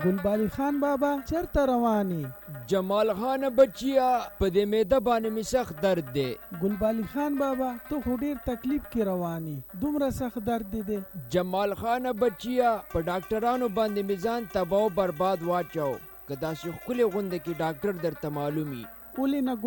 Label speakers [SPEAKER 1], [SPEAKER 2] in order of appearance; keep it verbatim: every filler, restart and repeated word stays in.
[SPEAKER 1] ګلبالي خان بابا چرته رواني؟
[SPEAKER 2] جمال خان بچیا په دې معده باندې می سخت درد دی.
[SPEAKER 1] ګلبالي خان بابا ته خو ډیر تکلیف کې رواني، دومره سخت درد دی.
[SPEAKER 2] جمال خان بچیا په ډاکټرانو باندې میزان تباہ او برباد واچو، که داسې ښکلې غونډه کې ډاکټر درته معلومي.
[SPEAKER 1] ولې نه